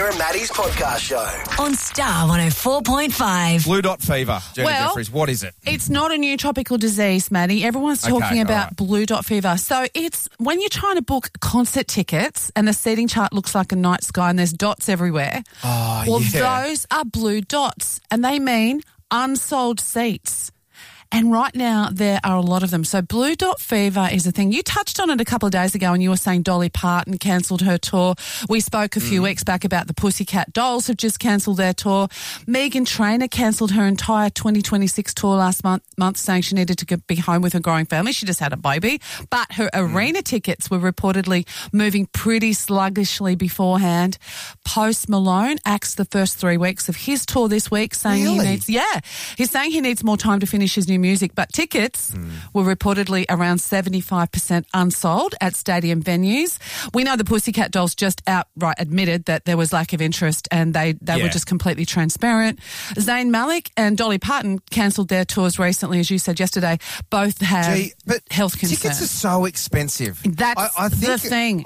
Gina and Maddie's podcast show. On Star 104.5. Blue dot fever. Jenny Well, Jeffries, what is it? It's not a new tropical disease, Maddie. Everyone's talking about right. blue dot fever. So it's when you're trying to book concert tickets and the seating chart looks like a night sky and there's dots everywhere. Oh, Well, yeah. those are blue dots and they mean unsold seats. And right now, there are a lot of them. So blue dot fever is a thing. You touched on it a couple of days ago and you were saying Dolly Parton cancelled her tour. We spoke a few weeks back about the Pussycat Dolls have just cancelled their tour. Meghan Trainor cancelled her entire 2026 tour last month saying she needed to be home with her growing family. She just had a baby. But her arena tickets were reportedly moving pretty sluggishly beforehand. Post Malone axed the first 3 weeks of his tour this week saying he's saying he needs more time to finish his new music, but tickets were reportedly around 75% unsold at stadium venues. We know the Pussycat Dolls just outright admitted that there was lack of interest and they were just completely transparent. Zayn Malik and Dolly Parton cancelled their tours recently, as you said yesterday. Both have health concerns. Tickets are so expensive. That's the thing.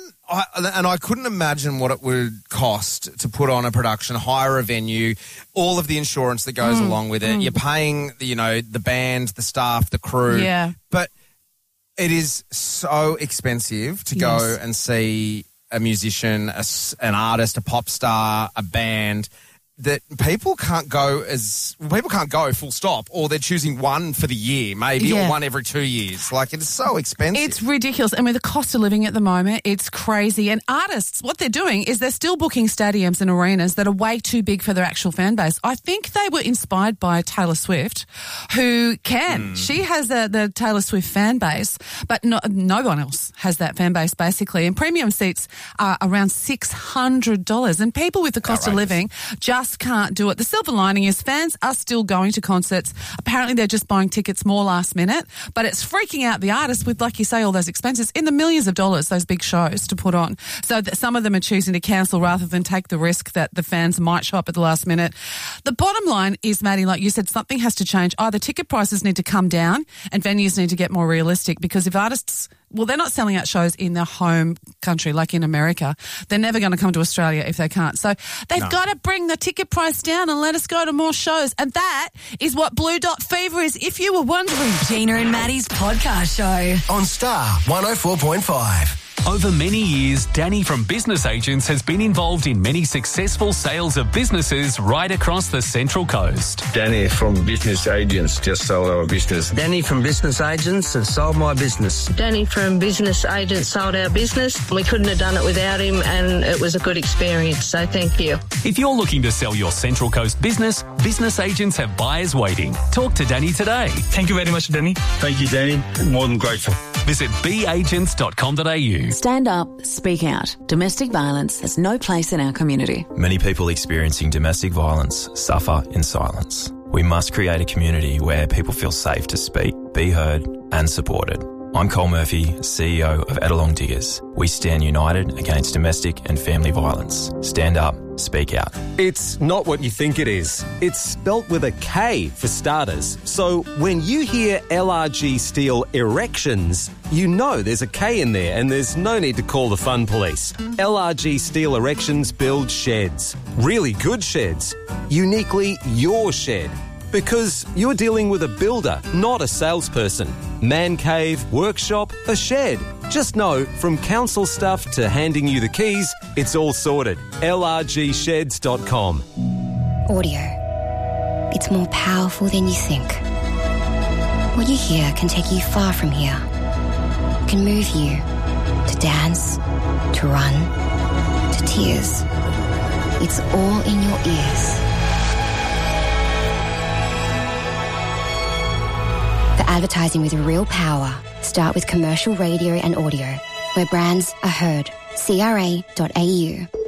I couldn't imagine what it would cost to put on a production, hire a venue, all of the insurance that goes along with it. You're paying, the band, the staff, the crew. Yeah. But it is so expensive to go and see a musician, an artist, a pop star, a band, that people can't go full stop, or they're choosing one for the year maybe, or one every 2 years. Like, it's so expensive. It's ridiculous. I mean, the cost of living at the moment, it's crazy. And artists, what they're doing is they're still booking stadiums and arenas that are way too big for their actual fan base. I think they were inspired by Taylor Swift, who can. She has the Taylor Swift fan base, but no one else has that fan base, basically. And premium seats are around $600. And people with the cost of living just can't do it. The silver lining is fans are still going to concerts. Apparently they're just buying tickets more last minute, but it's freaking out the artists with, like you say, all those expenses in the millions of dollars, those big shows to put on. So that some of them are choosing to cancel rather than take the risk that the fans might show up at the last minute. The bottom line is, Maddie, like you said, something has to change. Either ticket prices need to come down and venues need to get more realistic, because if artists, they're not selling out shows in their home country, like in America. They're never going to come to Australia if they can't. So they've got to bring the ticket price down and let us go to more shows. And that is what Blue Dot Fever is, if you were wondering. Gina and Maddie's podcast show. On Star 104.5. Over many years, Danny from Business Agents has been involved in many successful sales of businesses right across the Central Coast. Danny from Business Agents just sold our business. Danny from Business Agents has sold my business. Danny from Business Agents sold our business. We couldn't have done it without him, and it was a good experience, so thank you. If you're looking to sell your Central Coast business, Business Agents have buyers waiting. Talk to Danny today. Thank you very much, Danny. Thank you, Danny. More than grateful. Visit beagents.com.au. Stand up, speak out. Domestic violence has no place in our community. Many people experiencing domestic violence suffer in silence. We must create a community where people feel safe to speak, be heard and supported. I'm Cole Murphy, CEO of Edelong Diggers. We stand united against domestic and family violence. Stand up, speak out. It's not what you think it is. It's spelt with a K for starters. So when you hear LRG Steel Erections, you know there's a K in there and there's no need to call the fun police. LRG Steel Erections build sheds. Really good sheds. Uniquely your shed. Because you're dealing with a builder, not a salesperson. Man cave, workshop, a shed. Just know, from council stuff to handing you the keys, it's all sorted. LRGsheds.com. Audio. It's more powerful than you think. What you hear can take you far from here. It can move you to dance, to run, to tears. It's all in your ears. Advertising with real power. Start with commercial radio and audio, where brands are heard. CRA.au.